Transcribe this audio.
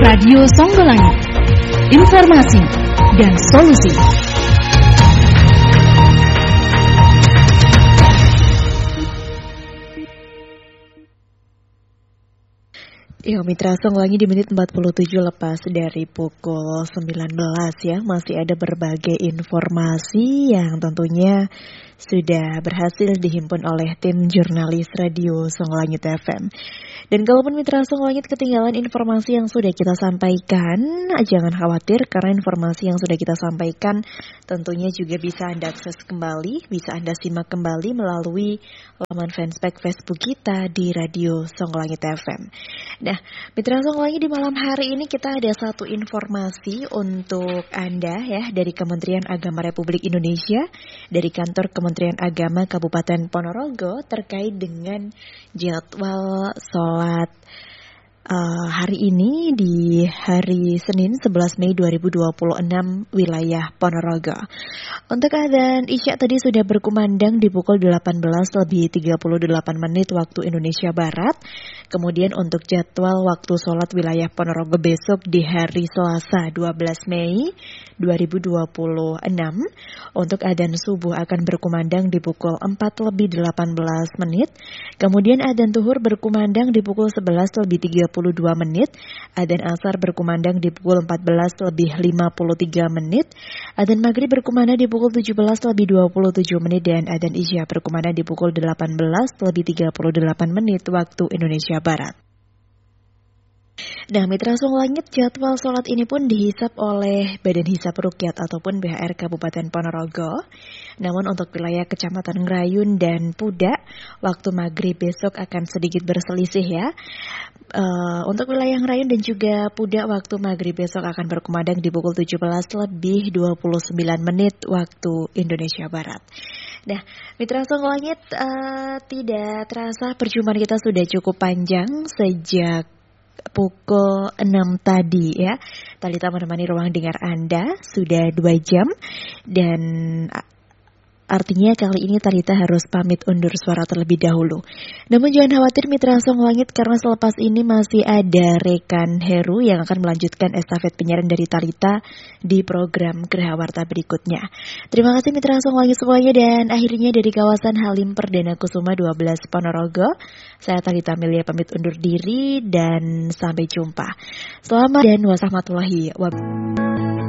Radio Songgolangit. Informasi dan solusi. Ya, Mitra Songgolangit di menit 47 lepas dari pukul 19 ya. Masih ada berbagai informasi yang tentunya sudah berhasil dihimpun oleh tim jurnalis Radio Songgolangit FM. Dan kalaupun Mitra Songgolangit ketinggalan informasi yang sudah kita sampaikan, jangan khawatir karena informasi yang sudah kita sampaikan tentunya juga bisa Anda akses kembali, bisa Anda simak kembali melalui laman fanspage Facebook kita di Radio Songgolangit FM. Nah, Mitra Songgolangit, di malam hari ini kita ada satu informasi untuk Anda ya dari Kementerian Agama Republik Indonesia, dari Kantor Kementerian Agama Kabupaten Ponorogo terkait dengan jadwal sholat hari ini di hari Senin 11 Mei 2026 wilayah Ponorogo. Untuk adzan Isya tadi sudah berkumandang di pukul 18:38 waktu Indonesia Barat. Kemudian untuk jadwal waktu sholat wilayah Ponorogo besok di hari Selasa 12 Mei 2026 untuk adzan subuh akan berkumandang di pukul 4:18. Kemudian adzan zuhur berkumandang di pukul 11:32. Adzan asar berkumandang di pukul 14:53. Adzan maghrib berkumandang di pukul 17:27 dan adzan isya berkumandang di pukul 18:38 waktu Indonesia Barat. Nah, Mitra Songgolangit, jadwal sholat ini pun dihisap oleh Badan Hisap Rukyat ataupun BHR Kabupaten Ponorogo. Namun untuk wilayah Kecamatan Ngrayun dan Pudak, waktu maghrib besok akan sedikit berselisih ya. Untuk wilayah Ngrayun dan juga Pudak, waktu maghrib besok akan berkumandang di pukul 17:29 waktu Indonesia Barat. Nah, Mitra Songgolangit, tidak terasa perjumpaan kita sudah cukup panjang sejak pukul 6 tadi ya. Talita menemani ruang dengar Anda sudah 2 jam dan artinya kali ini Talita harus pamit undur suara terlebih dahulu. Namun jangan khawatir Mitra Songgolangit karena selepas ini masih ada rekan Heru yang akan melanjutkan estafet penyiaran dari Talita di program Geraha Warta berikutnya. Terima kasih Mitra Songgolangit semuanya dan akhirnya dari kawasan Halim Perdana Kusuma 12 Ponorogo, saya Talita Amelia pamit undur diri dan sampai jumpa. Selamat dan wassalamualaikum warahmatullahi wabarakatuh.